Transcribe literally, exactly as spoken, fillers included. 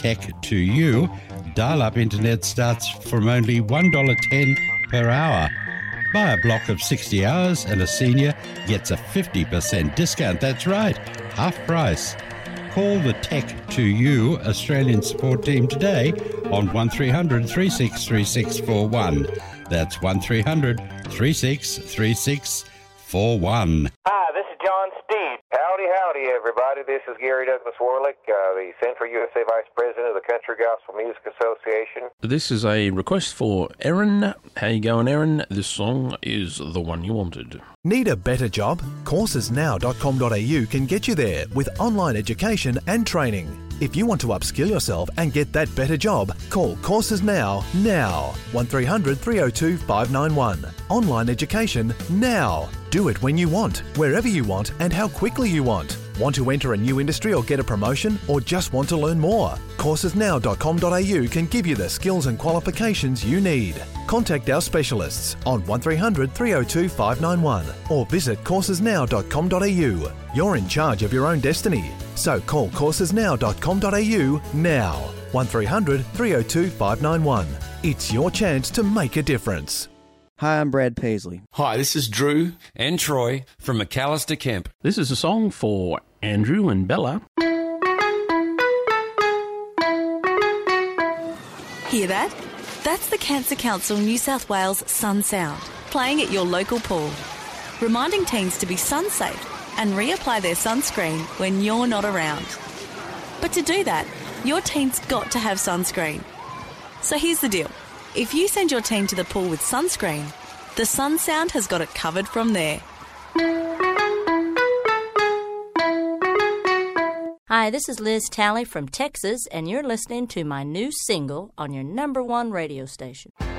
tech to you. Dial-up internet starts from only one dollar ten per hour. Buy a block of sixty hours and a senior gets a fifty percent discount. That's right, half price. Call the Tech to You Australian support team today on one three hundred, three six three six four one. That's one three hundred, three six three six four one. Hi, this is John Steed. Howdy, howdy, everybody. This is Gary Douglas Warlick, uh, the Central U S A Vice President of the Country Gospel Music Association. This is a request for Erin. How you going, Erin? This song is the one you wanted. Need a better job? courses now dot com dot a u can get you there with online education and training. If you want to upskill yourself and get that better job, call Courses Now, now. one three hundred, three oh two, five nine one. Online education now. Do it when you want, wherever you want, and how quickly you want. Want to enter a new industry or get a promotion, or just want to learn more? courses now dot com dot a u can give you the skills and qualifications you need. Contact our specialists on one three hundred, three oh two, five nine one or visit courses now dot com dot a u. You're in charge of your own destiny, so call courses now dot com dot a u now. one three hundred, three oh two, five nine one. It's your chance to make a difference. Hi, I'm Brad Paisley. Hi, this is Drew and Troy from McAllister Kemp. This is a song for Andrew and Bella. Hear that? That's the Cancer Council New South Wales Sun Sound, playing at your local pool, reminding teens to be sun safe and reapply their sunscreen when you're not around. But to do that, your teen's got to have sunscreen. So here's the deal. If you send your teen to the pool with sunscreen, the Sun Sound has got it covered from there. Hi, this is Liz Talley from Texas, and you're listening to my new single on your number one radio station.